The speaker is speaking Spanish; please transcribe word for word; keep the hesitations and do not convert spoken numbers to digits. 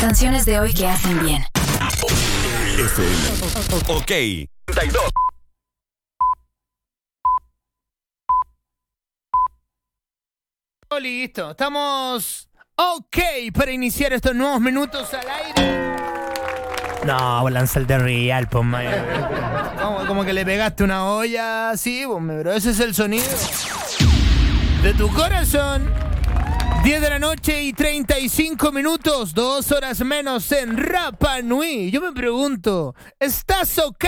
Canciones de hoy que hacen bien. F M. Ok. treinta y dos. Listo, estamos ok para iniciar estos nuevos minutos al aire. No, lanza el de Real, pues, como, como que le pegaste una olla así, pues, bro. Ese es el sonido de tu corazón. diez de la noche y treinta y cinco minutos, dos horas menos en Rapa Nui. Yo me pregunto, ¿estás ok?